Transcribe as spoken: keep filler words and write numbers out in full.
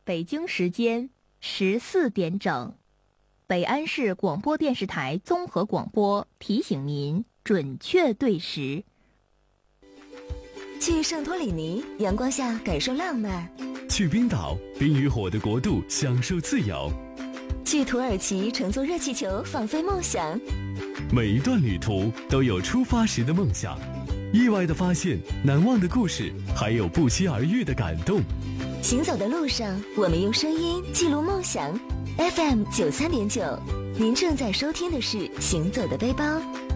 北京时间十四点整，北安市广播电视台综合广播提醒您准确对时。 去圣托里尼，阳光下感受浪漫； 去冰岛，冰与火的国度，享受自由； 去土耳其，乘坐热气球，放飞梦想。 每一段旅途都有出发时的梦想，意外的发现，难忘的故事，还有不期而遇的感动。 行走的路上，我们用声音记录梦想。F M 九三点九，您正在收听的是《行走的背包》。